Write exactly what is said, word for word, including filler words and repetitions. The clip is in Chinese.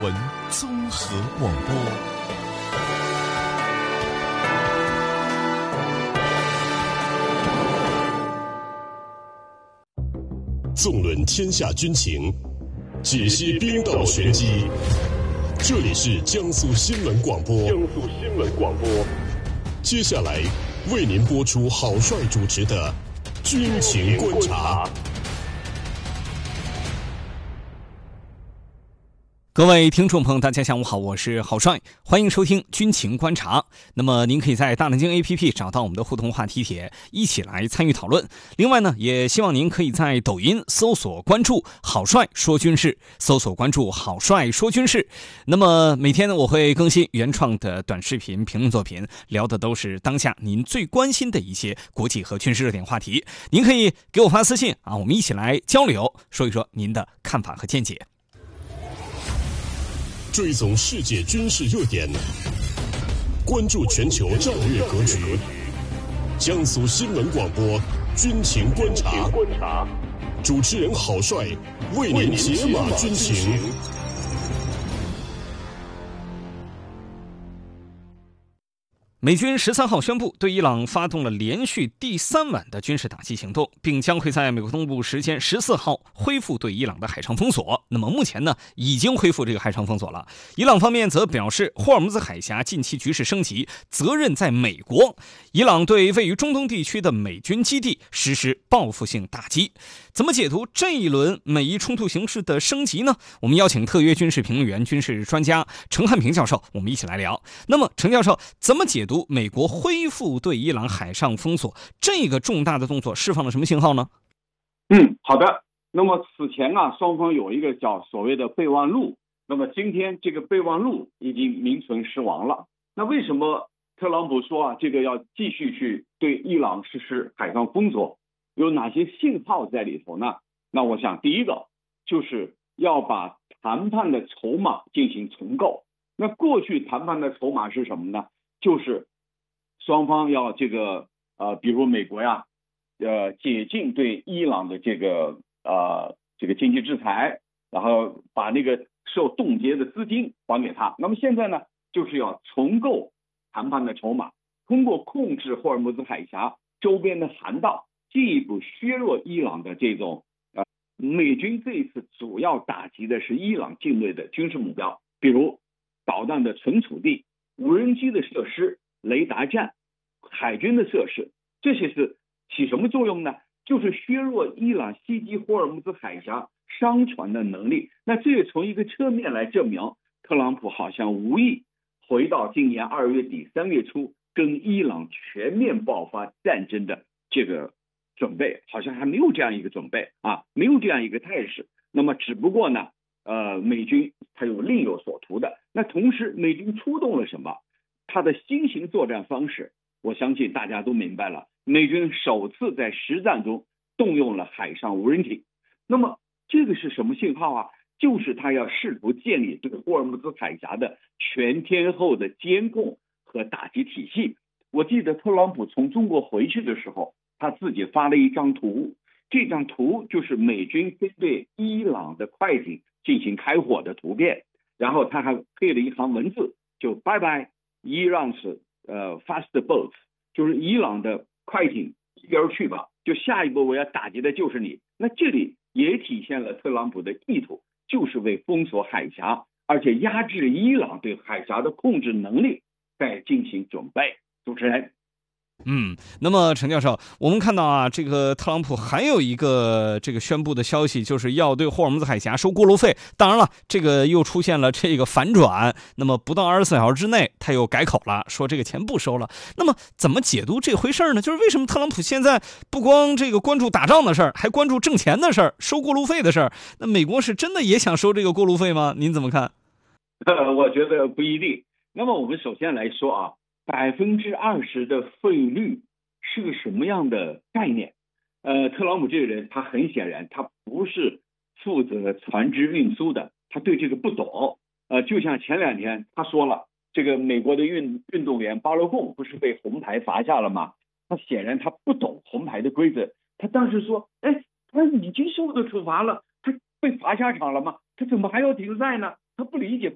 文综合广播。 纵论天下军情，解析兵道玄机。这里是江苏新闻广播。江苏新闻广播。接下来为您播出郝帅主持的《军情观察》。 各位听众朋友，大家下午好，我是郝帅，欢迎收听军情观察。那么您可以在大南京 A P P 找到我们的互动话题帖，一起来参与讨论。另外呢，也希望您可以在抖音搜索关注郝帅说军事，搜索关注郝帅说军事。那么每天呢，我会更新原创的短视频评论作品，聊的都是当下您最关心的一些国际和军事热点话题。您可以给我发私信啊，我们一起来交流，说一说您的看法和见解。 追踪世界军事热点，关注全球战略格局。江苏新闻广播军情观察，主持人郝帅为您解码军情。 美军十三号宣布对伊朗发动了连续第三晚的军事打击行动，并将会在美国东部时间十四号恢复对伊朗的海上封锁。那么目前呢，已经恢复这个海上封锁了。伊朗方面则表示，霍尔木兹海峡近期局势升级，责任在美国。伊朗对位于中东地区的美军基地实施报复性打击。怎么解读这一轮美伊冲突形势的升级呢？我们邀请特约军事评论员、军事专家程汉平教授，我们一起来聊。那么程教授，怎么解读美国恢复对伊朗海上封锁这个重大的动作释放了什么信号呢？ 嗯，好的。那么此前啊，双方有一个叫所谓的备忘录，那么今天这个备忘录已经名存实亡了。那为什么特朗普说啊，这个要继续去对伊朗实施海上封锁？有哪些信号在里头呢？那我想第一个就是要把谈判的筹码进行重构。那过去谈判的筹码是什么呢？就是双方要这个呃，比如美国呀，呃，解禁对伊朗的这个呃这个经济制裁，然后把那个受冻结的资金还给他。那么现在呢，就是要重构谈判的筹码，通过控制霍尔木兹海峡周边的航道，进一步削弱伊朗的这种呃，美军这一次主要打击的是伊朗境内的军事目标，比如导弹的存储地、无人机的设施、雷达站、海军的设施，这些是起什么作用呢？就是削弱伊朗袭击霍尔木兹海峡商船的能力。那这也从一个侧面来证明，特朗普好像无意回到今年二月底三月初跟伊朗全面爆发战争的这个准备，好像还没有这样一个准备啊，没有这样一个态势。那么只不过呢，呃，美军他有另有所图的。那同时美军出动了什么？他的新型作战方式，我相信大家都明白了。美军首次在实战中动用了海上无人艇。那么这个是什么信号啊？就是他要试图建立对霍尔木兹海峡的全天候的监控和打击体系。我记得特朗普从中国回去的时候，他自己发了一张图，这张图就是美军针对伊朗的快艇进行开火的图片，然后他还配了一行文字，就拜拜伊朗是呃 fast boats， 就是伊朗的快艇一边去吧，就下一步我要打击的就是你。那这里也体现了特朗普的意图，就是为封锁海峡，而且压制伊朗对海峡的控制能力在进行准备。主持人。 嗯，那么陈教授，我们看到啊，这个特朗普还有一个这个宣布的消息，就是要对霍尔木兹海峡收过路费。当然了，这个又出现了这个反转，那么不到二十四小时之内，他又改口了，说这个钱不收了。那么怎么解读这回事呢？就是为什么特朗普现在不光这个关注打仗的事儿，还关注挣钱的事儿，收过路费的事儿？那美国是真的也想收这个过路费吗？您怎么看？ 呃，我觉得不一定。那么我们首先来说啊，百分之二十的费率是个什么样的概念？呃，特朗普这个人，他很显然他不是负责船只运输的，他对这个不懂。呃，就像前两天他说了，这个美国的运运动员巴勒贡不是被红牌罚下了吗？他显然他不懂红牌的规则。他当时说，哎，他已经受到处罚了，他被罚下场了吗？他怎么还要停赛呢？他不理解。